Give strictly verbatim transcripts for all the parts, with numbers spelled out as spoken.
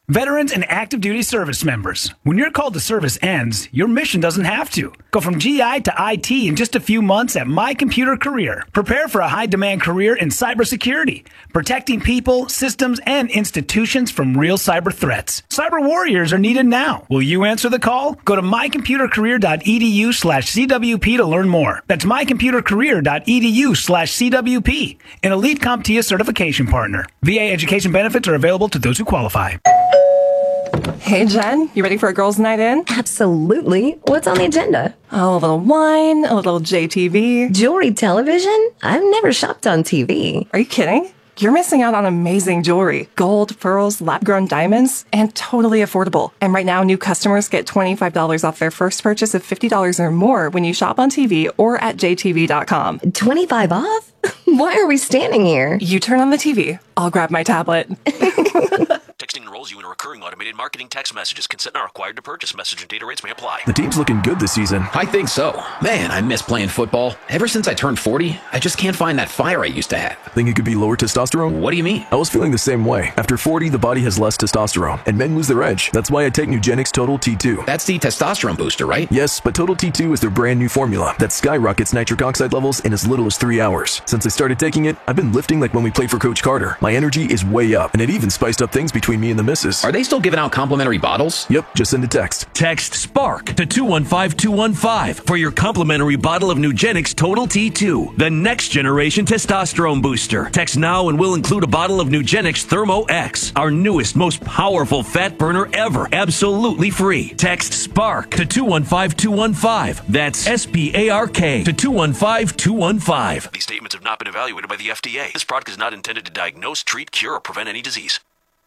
Veterans and active duty service members. When your call to service ends, your mission doesn't have to. Go from G I to I T in just a few months at My Computer Career. Prepare for a high-demand career in cybersecurity, protecting people, systems, and institutions from real cyber threats. Cyber warriors are needed now. Will you answer the call? Go to mycomputercareer.edu slash CWP to learn more. That's mycomputercareer.edu slash CWP, an elite CompTIA certification partner. V A education benefits are available to those who qualify. Hey, Jen, you ready for a girls' night in? Absolutely. What's on the agenda? Oh, a little wine, a little J T V. Jewelry television? I've never shopped on T V. Are you kidding? You're missing out on amazing jewelry. Gold, pearls, lab-grown diamonds, and totally affordable. And right now, new customers get twenty-five dollars off their first purchase of fifty dollars or more when you shop on T V or at J T V dot com. twenty-five off? Why are we standing here? You turn on the T V. I'll grab my tablet. Texting enrolls you in a recurring automated marketing text messages. Consent not required to purchase. Message and data rates may apply. The team's looking good this season. I think so. Man, I miss playing football. Ever since I turned forty, I just can't find that fire I used to have. Think it could be lower testosterone? What do you mean? I was feeling the same way. After forty, the body has less testosterone, and men lose their edge. That's why I take Nugenix Total T two. That's the testosterone booster, right? Yes, but Total T two is their brand new formula that skyrockets nitric oxide levels in as little as three hours. Since I started taking it, I've been lifting like when we played for Coach Carter. My energy is way up, and it even spiced up things between me and the missus. Are they still giving out complimentary bottles? Yep, just send a text. Text SPARK to two one five two one five for your complimentary bottle of Nugenix Total T two, the next generation testosterone booster. Text now and we'll include a bottle of Nugenix Thermo X, our newest, most powerful fat burner ever, absolutely free. Text SPARK to two one five two one five. That's S P A R K to two one five two one five. These statements have not been evaluated by the F D A. This product is not intended to diagnose, treat, cure, or prevent any disease.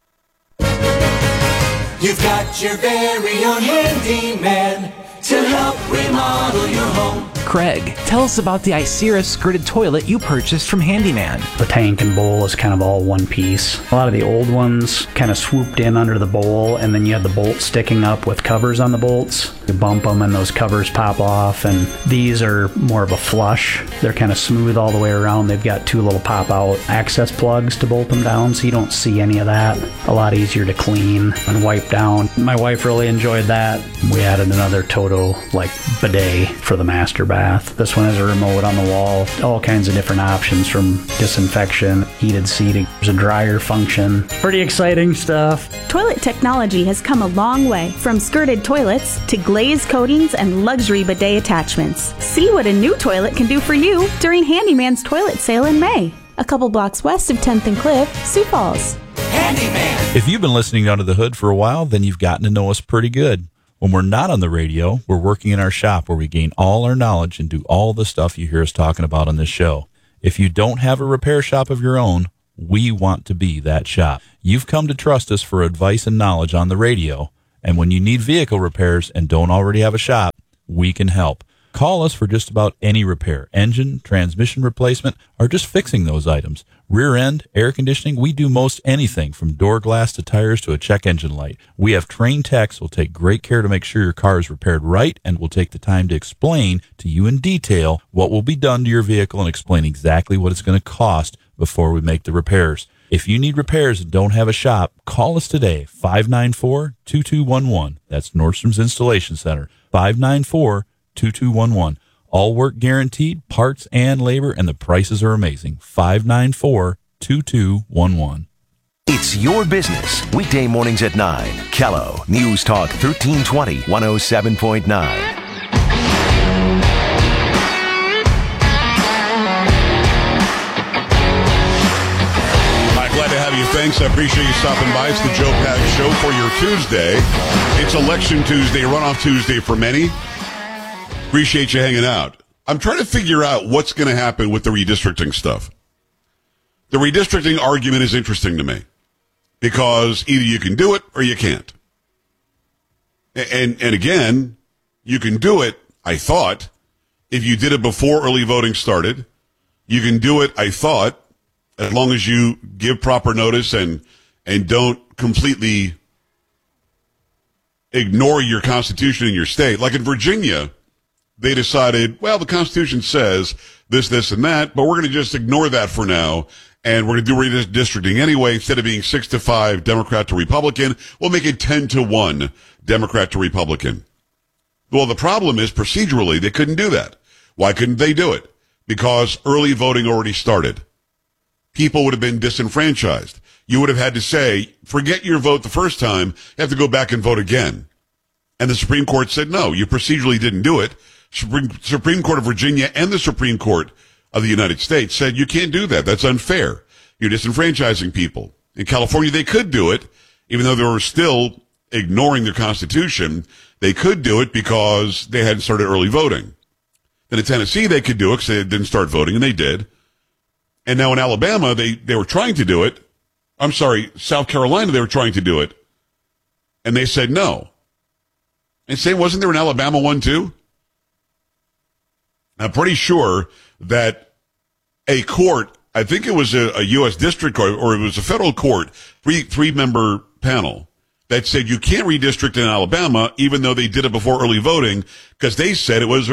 You've got your very own handyman to help remodel your home. Craig, tell us about the Icera skirted toilet you purchased from Handyman. The tank and bowl is kind of all one piece. A lot of the old ones kind of swooped in under the bowl, and then you had the bolts sticking up with covers on the bolts. You bump them and those covers pop off, and these are more of a flush. They're kind of smooth all the way around. They've got two little pop-out access plugs to bolt them down, so you don't see any of that. A lot easier to clean and wipe down. My wife really enjoyed that. We added another Toto like bidet for the master bath. This one has a remote on the wall, all kinds of different options from disinfection, heated seating, there's a dryer function. Pretty exciting stuff. Toilet technology has come a long way, from skirted toilets to glazed coatings and luxury bidet attachments. See what a new toilet can do for you during Handyman's toilet sale in May. A couple blocks west of tenth and Cliff, Sioux Falls. Handyman! If you've been listening Under the Hood for a while, then you've gotten to know us pretty good. When we're not on the radio, we're working in our shop where we gain all our knowledge and do all the stuff you hear us talking about on this show. If you don't have a repair shop of your own, we want to be that shop. You've come to trust us for advice and knowledge on the radio, and when you need vehicle repairs and don't already have a shop, we can help. Call us for just about any repair, engine, transmission replacement, or just fixing those items. Rear end, air conditioning, we do most anything from door glass to tires to a check engine light. We have trained techs who will take great care to make sure your car is repaired right and will take the time to explain to you in detail what will be done to your vehicle and explain exactly what it's going to cost before we make the repairs. If you need repairs and don't have a shop, call us today, five nine four, two two one one. That's Nordstrom's Installation Center, five nine four, two two one one. All work guaranteed, parts and labor, and the prices are amazing. five nine four, two two one one. It's your business. Weekday mornings at nine. Kello, News Talk thirteen twenty, one oh seven point nine. Glad to have you. Thanks. I appreciate you stopping by. It's the Joe Pags Show for your Tuesday. It's Election Tuesday, runoff Tuesday for many. Appreciate you hanging out. I'm trying to figure out what's going to happen with the redistricting stuff. The redistricting argument is interesting to me because either you can do it or you can't. And, and again, you can do it, I thought, if you did it before early voting started. You can do it, I thought, as long as you give proper notice and and don't completely ignore your Constitution in your state. Like in Virginia, they decided, well, the Constitution says this, this, and that, but we're going to just ignore that for now and we're going to do redistricting anyway. Instead of being six to five Democrat to Republican, we'll make it ten to one Democrat to Republican. Well, the problem is procedurally, they couldn't do that. Why couldn't they do it? Because early voting already started. People would have been disenfranchised. You would have had to say, forget your vote the first time, you have to go back and vote again. And the Supreme Court said, no, you procedurally didn't do it. Supreme, Supreme Court of Virginia and the Supreme Court of the United States said, you can't do that. That's unfair. You're disenfranchising people. In California, they could do it, even though they were still ignoring their Constitution. They could do it because they hadn't started early voting. Then in Tennessee, they could do it because they didn't start voting, and they did. And now in Alabama, they, they were trying to do it. I'm sorry, South Carolina, they were trying to do it. And they said no. And say, wasn't there an Alabama one too? I'm pretty sure that a court, I think it was a, a U S district court, or it was a federal court, three, three-member panel, that said you can't redistrict in Alabama, even though they did it before early voting, because they said it was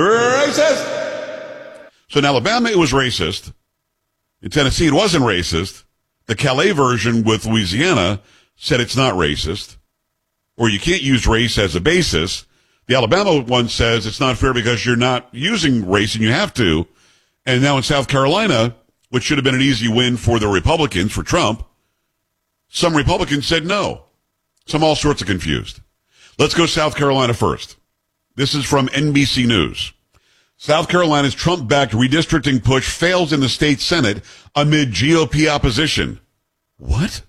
racist. So in Alabama, it was racist. In Tennessee, it wasn't racist. The Calais version with Louisiana said it's not racist, or you can't use race as a basis. The Alabama one says it's not fair because you're not using race and you have to. And now in South Carolina, which should have been an easy win for the Republicans, for Trump, some Republicans said no. Some all sorts of confused. Let's go South Carolina first. This is from N B C News. South Carolina's Trump-backed redistricting push fails in the state Senate amid G O P opposition. What?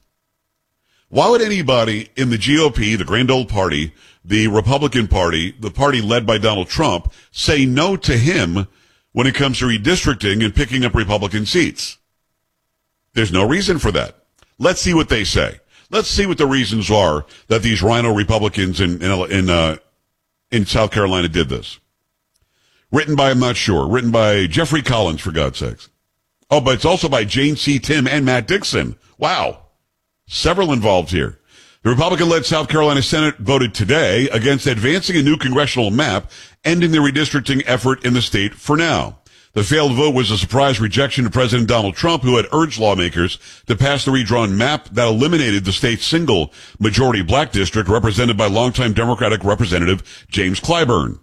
Why would anybody in the G O P, the grand old party, the Republican Party, the party led by Donald Trump, say no to him when it comes to redistricting and picking up Republican seats? There's no reason for that. Let's see what they say. Let's see what the reasons are that these rhino Republicans in in in, uh, in South Carolina did this. Written by, I'm not sure, written by Jeffrey Collins, for God's sakes. Oh, but it's also by Jane C. Tim and Matt Dixon. Wow. Several involved here. The Republican-led South Carolina Senate voted today against advancing a new congressional map, ending the redistricting effort in the state for now. The failed vote was a surprise rejection to President Donald Trump, who had urged lawmakers to pass the redrawn map that eliminated the state's single majority black district represented by longtime Democratic Representative James Clyburn.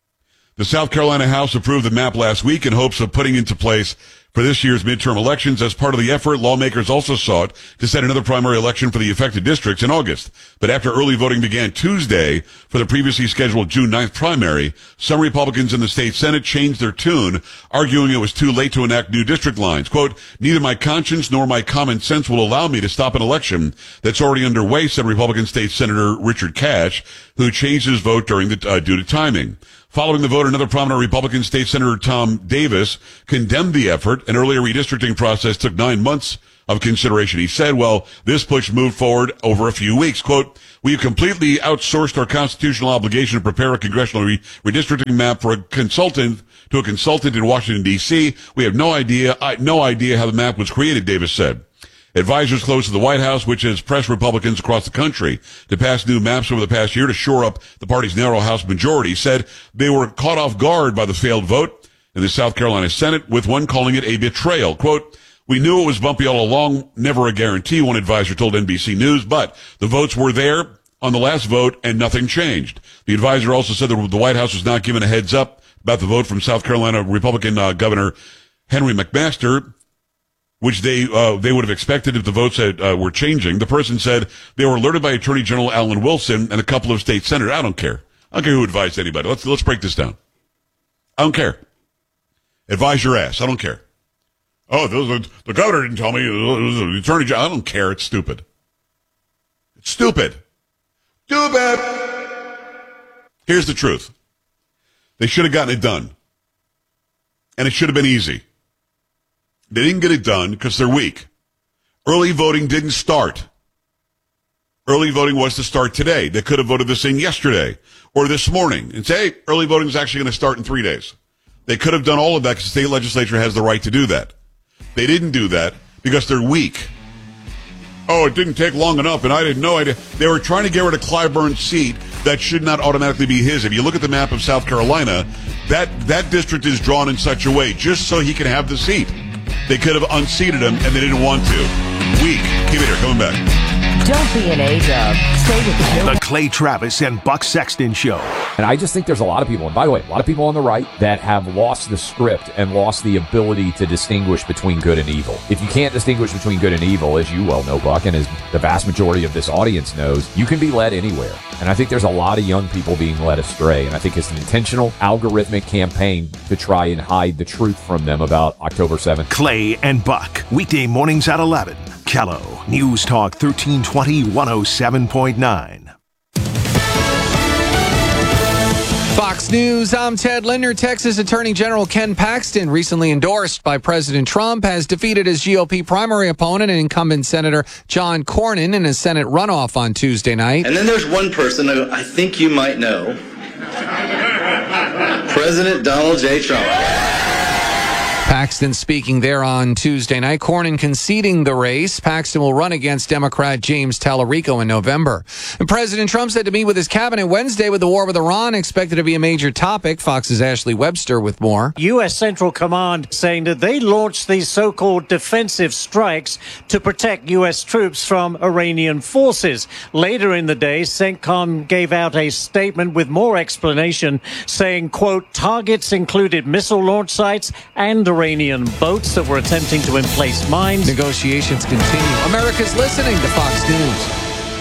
The South Carolina House approved the map last week in hopes of putting into place for this year's midterm elections. As part of the effort, lawmakers also sought to set another primary election for the affected districts in August. But after early voting began Tuesday for the previously scheduled June ninth primary, some Republicans in the state Senate changed their tune, arguing it was too late to enact new district lines. Quote, neither my conscience nor my common sense will allow me to stop an election that's already underway, said Republican State Senator Richard Cash, who changed his vote during the, uh, due to timing. Following the vote, another prominent Republican State Senator Tom Davis condemned the effort. An earlier redistricting process took nine months of consideration. He said, well, this push moved forward over a few weeks. Quote, we have completely outsourced our constitutional obligation to prepare a congressional re- redistricting map for a consultant to a consultant in Washington, D C. We have no idea, I, no idea how the map was created, Davis said. Advisors close to the White House, which has pressed Republicans across the country to pass new maps over the past year to shore up the party's narrow House majority, said they were caught off guard by the failed vote in the South Carolina Senate, with one calling it a betrayal. Quote, we knew it was bumpy all along, never a guarantee, one advisor told N B C News, but the votes were there on the last vote and nothing changed. The advisor also said that the White House was not given a heads up about the vote from South Carolina Republican uh, Governor Henry McMaster, which they uh, they would have expected if the votes had, uh, were changing. The person said they were alerted by Attorney General Alan Wilson and a couple of state senators. I don't care. I don't care who advised anybody. Let's let's break this down. I don't care. Advise your ass. I don't care. Oh, the, the governor didn't tell me. It was the Attorney General. I don't care. It's stupid. It's stupid. Stupid. Here's the truth. They should have gotten it done. And it should have been easy. They didn't get it done because they're weak. Early voting didn't start. Early voting was to start today. They could have voted this in yesterday or this morning and say, hey, early voting is actually going to start in three days. They could have done all of that because the state legislature has the right to do that. They didn't do that because they're weak. Oh, it didn't take long enough, and I didn't know. I They were trying to get rid of Clyburn's seat that should not automatically be his. If you look at the map of South Carolina, that, that district is drawn in such a way just so he can have the seat. They could have unseated him, and they didn't want to. Weak. Keep it here. Coming back. Don't be an A-dub. Stay with the Joe. The Clay Travis and Buck Sexton Show. And I just think there's a lot of people, and by the way, a lot of people on the right that have lost the script and lost the ability to distinguish between good and evil. If you can't distinguish between good and evil, as you well know, Buck, and as the vast majority of this audience knows, you can be led anywhere. And I think there's a lot of young people being led astray, and I think it's an intentional, algorithmic campaign to try and hide the truth from them about October seventh. Clay and Buck, weekday mornings at eleven. Kello, News Talk thirteen twenty, one oh seven point nine. Fox News, I'm Ted Linder. Texas Attorney General Ken Paxton, recently endorsed by President Trump, has defeated his G O P primary opponent and incumbent Senator John Cornyn in a Senate runoff on Tuesday night. And then there's one person who I think you might know, President Donald J. Trump. Paxton speaking there on Tuesday night. Cornyn conceding the race. Paxton will run against Democrat James Tallarico in November. And President Trump said to meet with his cabinet Wednesday with the war with Iran expected to be a major topic. Fox's Ashley Webster with more. U S. Central Command saying that they launched these so-called defensive strikes to protect U S troops from Iranian forces. Later in the day, CENTCOM gave out a statement with more explanation saying, quote, targets included missile launch sites and Iranian boats that were attempting to emplace mines. Negotiations continue. America's listening to Fox News.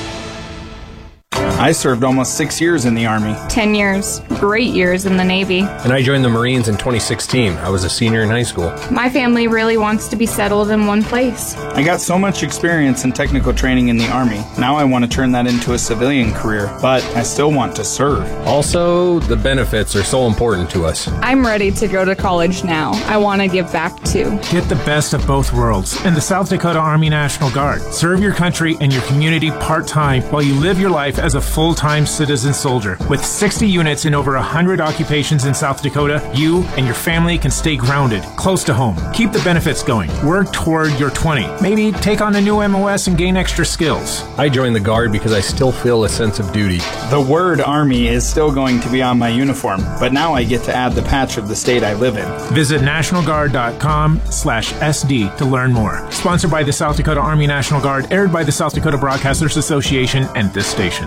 I served almost six years in the Army. Ten years. Great years in the Navy. And I joined the Marines in twenty sixteen. I was a senior in high school. My family really wants to be settled in one place. I got so much experience and technical training in the Army. Now I want to turn that into a civilian career, but I still want to serve. Also, the benefits are so important to us. I'm ready to go to college now. I want to give back too. Get the best of both worlds in the South Dakota Army National Guard. Serve your country and your community part-time while you live your life as a full-time citizen soldier. With sixty units in over one hundred occupations in South Dakota, you and your family can stay grounded, close to home. Keep the benefits going. Work toward your twenty. Maybe take on a new M O S and gain extra skills. I joined the Guard because I still feel a sense of duty. The word Army is still going to be on my uniform, but now I get to add the patch of the state I live in. Visit national guard dot com slash S D to learn more. Sponsored by the South Dakota Army National Guard, aired by the South Dakota Broadcasters Association and this station.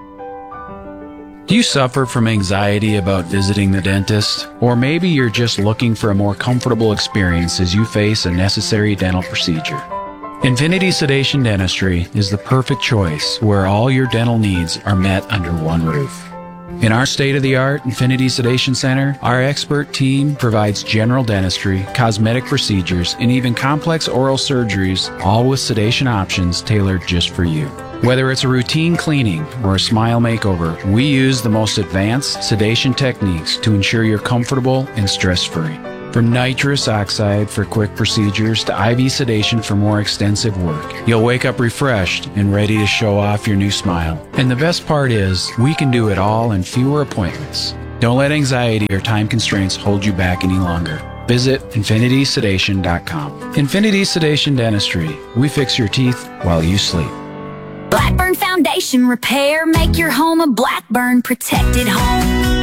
Do you suffer from anxiety about visiting the dentist? Or maybe you're just looking for a more comfortable experience as you face a necessary dental procedure. Infinity Sedation Dentistry is the perfect choice where all your dental needs are met under one roof. In our state-of-the-art Infinity Sedation Center, our expert team provides general dentistry, cosmetic procedures, and even complex oral surgeries, all with sedation options tailored just for you. Whether it's a routine cleaning or a smile makeover, we use the most advanced sedation techniques to ensure you're comfortable and stress-free. From nitrous oxide for quick procedures to I V sedation for more extensive work, you'll wake up refreshed and ready to show off your new smile. And the best part is, we can do it all in fewer appointments. Don't let anxiety or time constraints hold you back any longer. Visit infinity sedation dot com. Infinity Sedation Dentistry. We fix your teeth while you sleep. Blackburn Foundation Repair. Make your home a Blackburn protected home.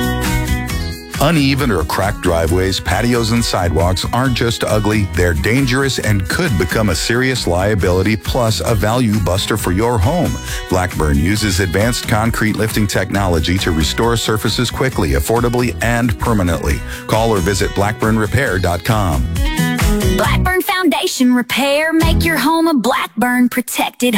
Uneven or cracked driveways, patios, and sidewalks aren't just ugly, they're dangerous and could become a serious liability plus a value buster for your home. Blackburn uses advanced concrete lifting technology to restore surfaces quickly, affordably, and permanently. Call or visit blackburn repair dot com. Blackburn Foundation Repair. Make your home a Blackburn protected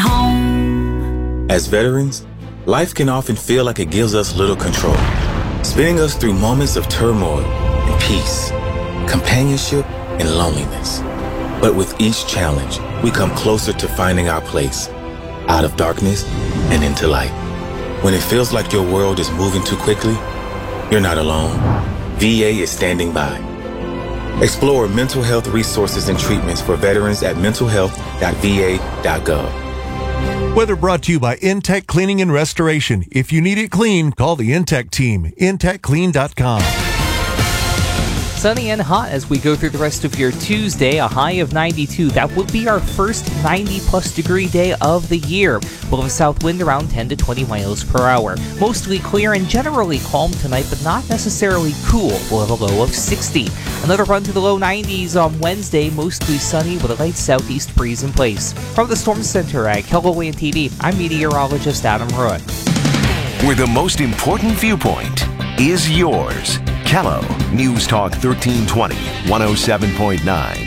home. As veterans, life can often feel like it gives us little control, spinning us through moments of turmoil and peace, companionship and loneliness. But with each challenge, we come closer to finding our place, out of darkness and into light. When it feels like your world is moving too quickly, you're not alone. V A is standing by. Explore mental health resources and treatments for veterans at mental health dot v a dot gov. Weather brought to you by Intech Cleaning and Restoration. If you need it clean, call the Intech team. intech clean dot com. Sunny and hot as we go through the rest of your Tuesday, a high of ninety-two. That would be our first ninety-plus degree day of the year. We'll have a south wind around ten to twenty miles per hour. Mostly clear and generally calm tonight, but not necessarily cool. We'll have a low of sixty. Another run to the low nineties on Wednesday, mostly sunny with a light southeast breeze in place. From the Storm Center at KELOWAN T V, I'm meteorologist Adam Rudd. Where the most important viewpoint is yours. Kello News Talk thirteen twenty, one oh seven point nine.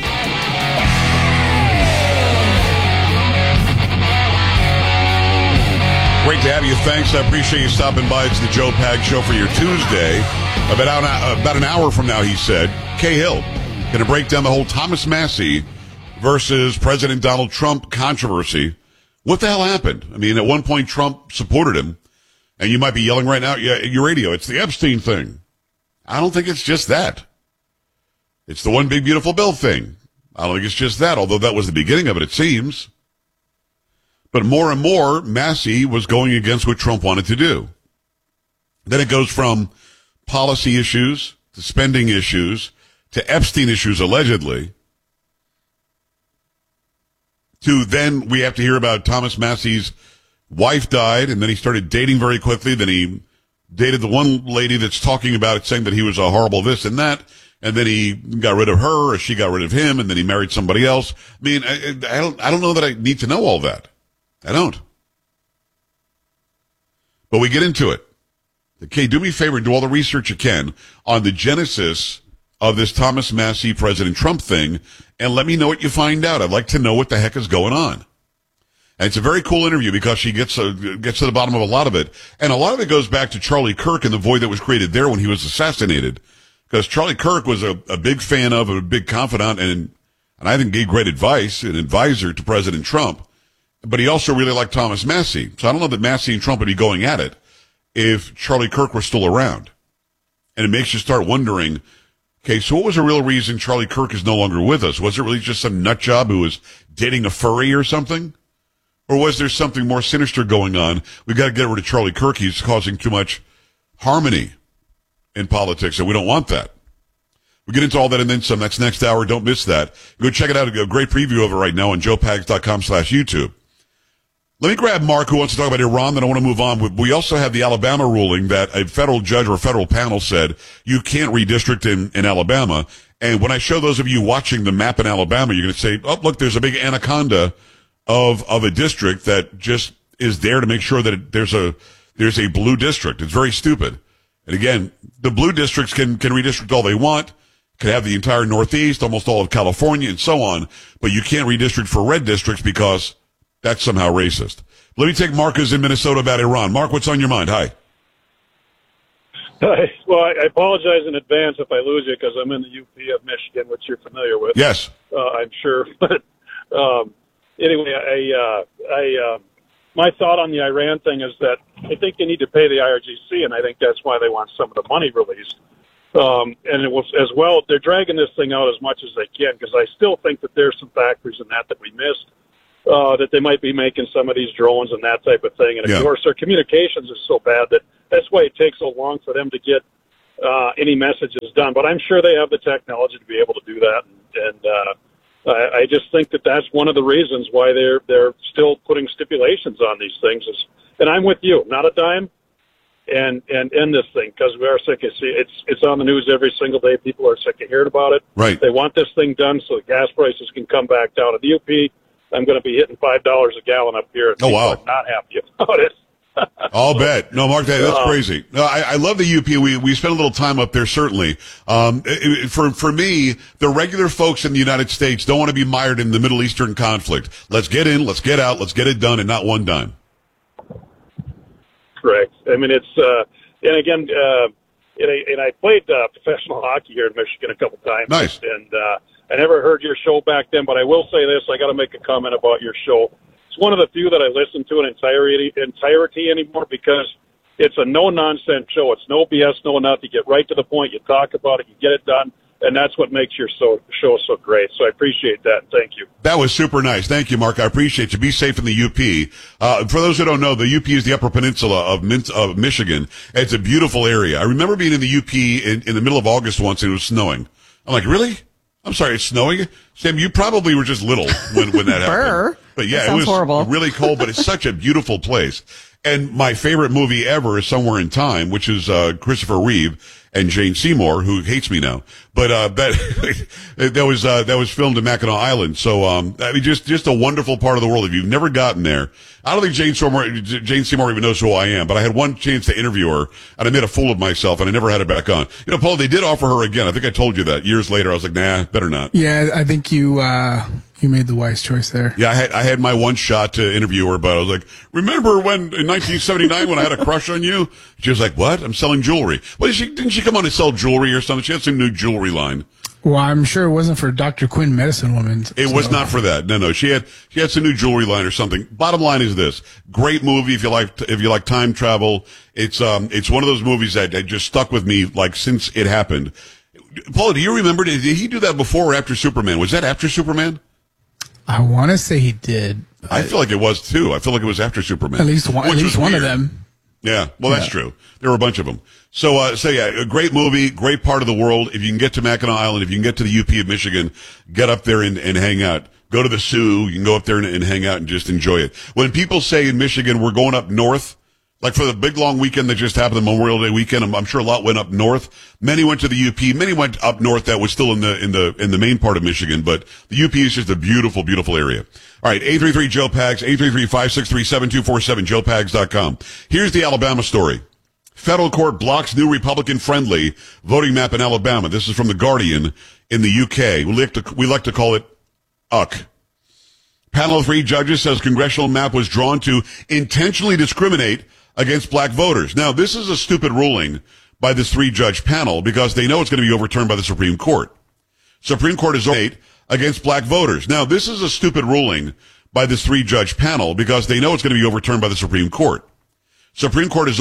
Great to have you. Thanks. I appreciate you stopping by. It's the Joe Pag Show for your Tuesday. About an, about an hour from now, he said, Cahill going to break down the whole Thomas Massie versus President Donald Trump controversy. What the hell happened? I mean, at one point, Trump supported him, and you might be yelling right now at your radio, it's the Epstein thing. I don't think it's just that. It's the one big, beautiful bill thing. I don't think it's just that, although that was the beginning of it, it seems. But more and more, Massie was going against what Trump wanted to do. Then it goes from policy issues to spending issues to Epstein issues, allegedly, to then we have to hear about Thomas Massie's wife died, and then he started dating very quickly. Then he dated the one lady that's talking about it, saying that he was a horrible this and that. And then he got rid of her, or she got rid of him, and then he married somebody else. I mean, I, I don't, I don't know that I need to know all that. I don't. But we get into it. Okay, do me a favor, do all the research you can on the genesis of this Thomas Massie President Trump thing, and let me know what you find out. I'd like to know what the heck is going on. And it's a very cool interview because she gets uh, gets to the bottom of a lot of it. And a lot of it goes back to Charlie Kirk and the void that was created there when he was assassinated. Because Charlie Kirk was a, a big fan of, a big confidant, and and I think gave great advice, an advisor to President Trump. But he also really liked Thomas Massie. So I don't know that Massie and Trump would be going at it if Charlie Kirk were still around. And it makes you start wondering, okay, so what was the real reason Charlie Kirk is no longer with us? Was it really just some nut job who was dating a furry or something? Or was there something more sinister going on? We got to get rid of Charlie Kirk. He's causing too much harmony in politics, and we don't want that. We get into all that and then some. That's next hour. Don't miss that. Go check it out. A great preview of it right now on joe pags dot com slash YouTube. Let me grab Mark, who wants to talk about Iran, then I want to move on. We also have the Alabama ruling that a federal judge or a federal panel said you can't redistrict in, in Alabama. And when I show those of you watching the map in Alabama, you're going to say, oh, look, there's a big anaconda of of a district that just is there to make sure that it, there's a there's a blue district. It's very stupid. And again, the blue districts can can redistrict all they want, can have the entire Northeast, almost all of California, and so on. But you can't redistrict for red districts because that's somehow racist. Let me take Mark, who's in Minnesota, about Iran. Mark, what's on your mind? Hi. Hi. Well, I apologize in advance if I lose you because I'm in the U P of Michigan, which you're familiar with. Yes. Uh, I'm sure. But um, anyway, I, uh, I, uh, my thought on the Iran thing is that I think they need to pay the I R G C, and I think that's why they want some of the money released. Um, and it was as well, they're dragging this thing out as much as they can because I still think that there's some factories in that that we missed. Uh, that they might be making some of these drones and that type of thing. And of Yeah. course, their communications is so bad that that's why it takes so long for them to get uh, any messages done. But I'm sure they have the technology to be able to do that. And, and uh, I, I just think that that's one of the reasons why they're they're still putting stipulations on these things. Is, and I'm with you, not a dime, and and end this thing because we are sick of see it's it's on the news every single day. People are sick of hearing about it. Right. They want this thing done so the gas prices can come back down. At the U P, I'm going to be hitting five dollars a gallon up here. And Oh, wow. people are not happy about it. I'll bet. No, Mark, that, that's Uh, crazy. No, I, I love the U P. We we spent a little time up there, certainly. Um, it, it- for for me, the regular folks in the United States don't want to be mired in the Middle Eastern conflict. Let's get in, let's get out, let's get it done, and not one dime. Correct. I mean, it's, uh, and again, uh, and I, and I played uh, professional hockey here in Michigan a couple times. Nice. And uh, I never heard your show back then, but I will say this. I got to make a comment about your show. It's one of the few that I listen to in entirety, entirety anymore because it's a no-nonsense show. It's no B S, no nothing. You get right to the point. You talk about it. You get it done. And that's what makes your so, show so great. So I appreciate that. Thank you. That was super nice. Thank you, Mark. I appreciate you. Be safe in the U P. Uh, for those who don't know, the U P is the Upper Peninsula of, Min- of Michigan. It's a beautiful area. I remember being in the U P in, in the middle of August once, and it was snowing. I'm like, really? I'm sorry, it's snowing? Sam, you probably were just little when, when that happened. But yeah, That it was horrible. really cold, but it's such a beautiful place. And my favorite movie ever is Somewhere in Time, which is uh Christopher Reeve and Jane Seymour, who hates me now. But uh that that was uh that was filmed in Mackinac Island. So um I mean just just a wonderful part of the world. If you've never gotten there, I don't think Jane Seymour Jane Seymour even knows who I am, but I had one chance to interview her and I made a fool of myself and I never had her back on. You know, Paul, they did offer her again. I think I told you that years later. I was like, nah, better not. Yeah, I think you uh you made the wise choice there. Yeah, I had I had my one shot to interview her, but I was like, remember when in nineteen seventy-nine when I had a crush on you? She was like, what? I'm selling jewelry. Well, she, didn't she come on to sell jewelry or something? She had some new jewelry line. Well, I'm sure it wasn't for Doctor Quinn Medicine Woman. It so. was not for that. No, no. She had she had some new jewelry line or something. Bottom line is this: great movie if you like if you like time travel. It's um it's one of those movies that, that just stuck with me like since it happened. Paula, do you remember? Did he do that before or after Superman? Was that after Superman? I want to say he did. I feel like it was too. I feel like it was after Superman. At least one. At which least was one of weird. them. Yeah, well, that's Yeah. true. There were a bunch of them. So, uh, so yeah, a great movie, great part of the world. If you can get to Mackinac Island, if you can get to the U P of Michigan, get up there and, and hang out. Go to the Sioux. You can go up there and, and hang out and just enjoy it. When people say in Michigan, we're going up north, like for the big long weekend that just happened, the Memorial Day weekend, I'm, I'm sure a lot went up north. Many went to the U P. Many went up north that was still in the, in the, in the main part of Michigan, but the U P is just a beautiful, beautiful area. All right, eight three three Joe Pags, eight three three, five six three, seven two four seven, joe pags dot com. Here's the Alabama story. Federal court blocks new Republican-friendly voting map in Alabama. This is from The Guardian in the U K. We like to, we like to call it U C. Panel of three judges says congressional map was drawn to intentionally discriminate against black voters. Now, this is a stupid ruling by this three-judge panel because they know it's going to be overturned by the Supreme Court. Supreme Court is against black voters. Now, this is a stupid ruling by this three-judge panel because they know it's going to be overturned by the Supreme Court. Supreme Court is